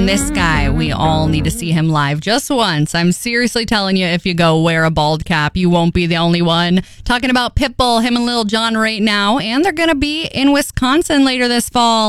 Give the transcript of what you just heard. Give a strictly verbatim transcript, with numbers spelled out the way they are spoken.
this guy, we all need to see him live just once. I'm seriously telling you, if you go wear a bald cap, you won't be the only one. Talking about Pitbull, him and Lil Jon right now, and they're going to be in Wisconsin later this fall.